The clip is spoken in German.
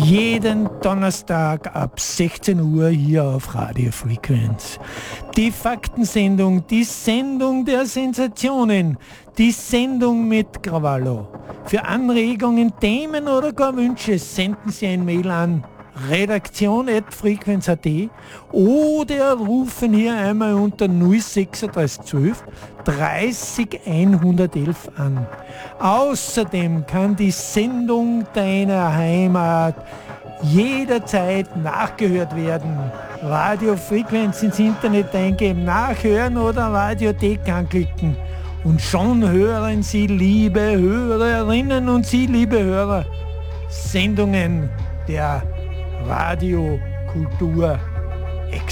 Jeden Donnerstag ab 16 Uhr hier auf Radio Frequenz. Die Faktensendung, die Sendung der Sensationen, die Sendung mit Krawallo. Für Anregungen, Themen oder gar Wünsche senden Sie ein Mail an redaktion@frequenz.at oder rufen hier einmal unter 03612 30 111 an. Außerdem kann die Sendung deiner Heimat jederzeit nachgehört werden. Radio Frequenz ins Internet eingeben, nachhören oder Radiothek anklicken. Und schon hören Sie, liebe Hörerinnen und Sie, liebe Hörer, Sendungen der Radiokultur.